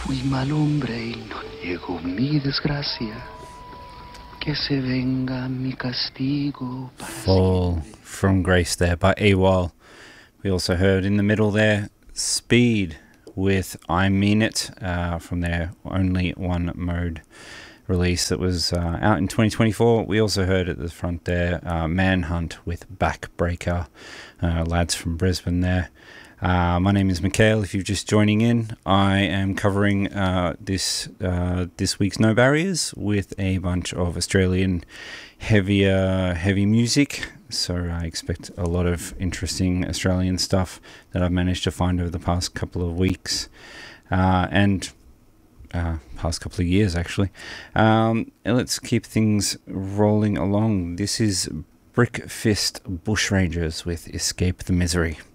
Fui mal hombre y no llegó mi desgracia. Que se venga mi castigo para Fall siempre. from Grace there by Ewal. We also heard in the middle there Speed with I Mean It from their Only One Mode release that was out in 2024. We also heard at the front there Manhunt with Backbreaker, lads from Brisbane there. My name is Mikhail. If you're just joining in, I am covering this week's No Barriers with a bunch of Australian heavy music. So I expect a lot of interesting Australian stuff that I've managed to find over the past couple of weeks and past couple of years, actually. Let's keep things rolling along. This is Brick Fist Bushrangers with Escape the Misery.